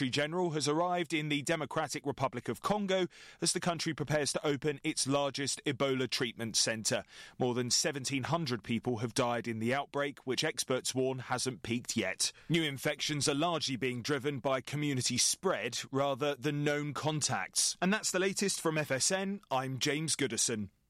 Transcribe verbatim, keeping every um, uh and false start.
Secretary-General has arrived in the Democratic Republic of Congo as the country prepares to open its largest Ebola treatment centre. More than seventeen hundred people have died in the outbreak, which experts warn hasn't peaked yet. New infections are largely being driven by community spread rather than known contacts. And that's the latest from F S N. I'm James Goodison.